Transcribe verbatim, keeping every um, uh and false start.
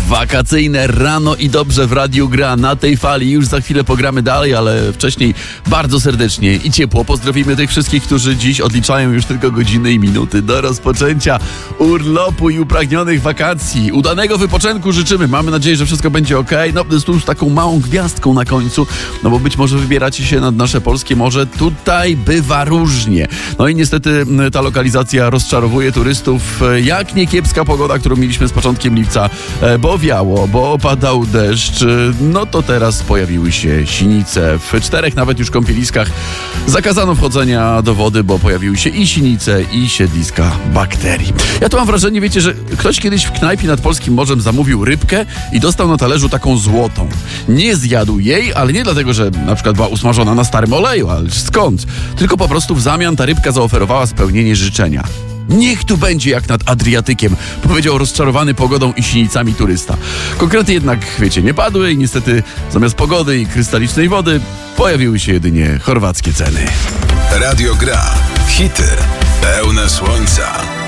Wakacyjne rano i dobrze w Radiu Gra na tej fali. Już za chwilę pogramy dalej, ale wcześniej bardzo serdecznie i ciepło pozdrowimy tych wszystkich, którzy dziś odliczają już tylko godziny i minuty do rozpoczęcia urlopu i upragnionych wakacji. Udanego wypoczynku życzymy. Mamy nadzieję, że wszystko będzie ok. No, z tu już taką małą gwiazdką na końcu, no bo być może wybieracie się nad nasze polskie morze. Tutaj bywa różnie. No i niestety ta lokalizacja rozczarowuje turystów. Jak nie kiepska pogoda, którą mieliśmy z początkiem lipca, bo wiało, bo opadał deszcz, no to teraz pojawiły się sinice. W czterech nawet już kąpieliskach zakazano wchodzenia do wody, bo pojawiły się i sinice, i siedliska bakterii. Ja tu mam wrażenie, wiecie, że ktoś kiedyś w knajpie nad Polskim Morzem zamówił rybkę i dostał na talerzu taką złotą. Nie zjadł jej, ale nie dlatego, że na przykład była usmażona na starym oleju, ale skąd? Tylko po prostu w zamian ta rybka zaoferowała spełnienie życzenia. Niech tu będzie jak nad Adriatykiem, powiedział rozczarowany pogodą i sinicami turysta. Konkrety jednak, wiecie, nie padły i niestety zamiast pogody i krystalicznej wody pojawiły się jedynie chorwackie ceny. Radio Gra. Hity pełne słońca.